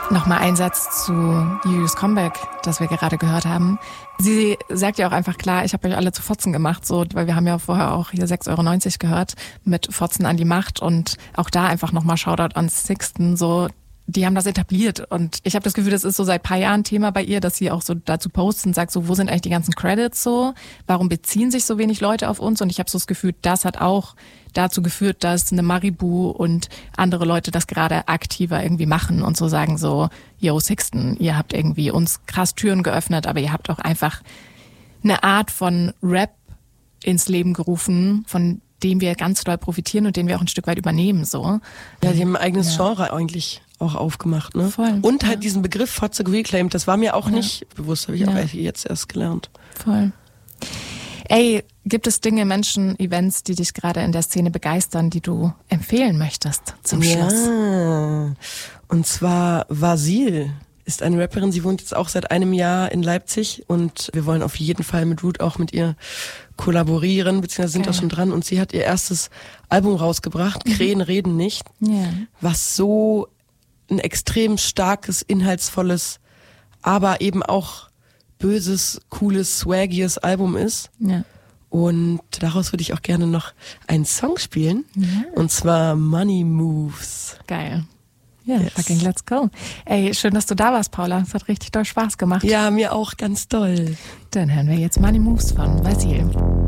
Nochmal ein Satz zu Julius Comeback, das wir gerade gehört haben. Sie sagt ja auch einfach klar, ich habe euch alle zu Fotzen gemacht, so, weil wir haben ja vorher auch hier 6,90 € gehört mit Fotzen an die Macht und auch da einfach nochmal Shoutout an Sixten, so, die haben das etabliert und ich habe das Gefühl, das ist so seit ein paar Jahren Thema bei ihr, dass sie auch so dazu postet und sagt so, wo sind eigentlich die ganzen Credits so? Warum beziehen sich so wenig Leute auf uns? Und ich habe so das Gefühl, das hat auch dazu geführt, dass eine Maribu und andere Leute das gerade aktiver irgendwie machen und so sagen so, yo Sixten, ihr habt irgendwie uns krass Türen geöffnet, aber ihr habt auch einfach eine Art von Rap ins Leben gerufen, von dem wir ganz doll profitieren und den wir auch ein Stück weit übernehmen, so. Ja, die haben ein eigenes Genre eigentlich auch aufgemacht, ne? Voll. Und halt diesen Begriff Fotze reclaimed, das war mir auch nicht bewusst, habe ich auch jetzt erst gelernt. Voll. Ey, gibt es Dinge, Menschen, Events, die dich gerade in der Szene begeistern, die du empfehlen möchtest zum Schluss? Ja, und zwar Vasil ist eine Rapperin, sie wohnt jetzt auch seit einem Jahr in Leipzig und wir wollen auf jeden Fall mit Root auch mit ihr kollaborieren, beziehungsweise sind auch schon dran und sie hat ihr erstes Album rausgebracht, Krähen reden nicht, was so ein extrem starkes, inhaltsvolles, aber eben auch böses, cooles, swaggiges Album ist. Ja. Und daraus würde ich auch gerne noch einen Song spielen. Ja. Und zwar Money Moves. Geil. Ja, fucking let's go. Ey, schön, dass du da warst, Paula. Es hat richtig doll Spaß gemacht. Ja, mir auch ganz doll. Dann hören wir jetzt Money Moves von Vasil.